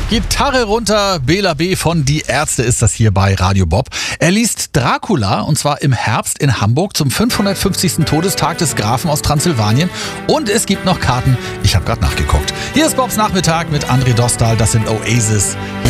Gitarre runter, Bela B. von Die Ärzte ist das hier bei Radio Bob. Er liest Dracula und zwar im Herbst in Hamburg zum 550. Todestag des Grafen aus Transsilvanien. Und es gibt noch Karten. Ich habe gerade nachgeguckt. Hier ist Bobs Nachmittag mit André Dostal. Das sind Oasis.